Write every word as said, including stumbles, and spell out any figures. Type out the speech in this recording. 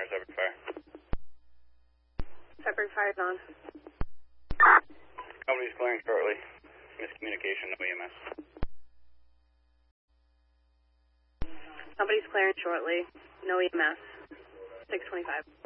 separate fire. Separate fire is on. Company's clearing shortly. Miscommunication, no E M S. Somebody's clearing shortly. No E M S. six twenty-five.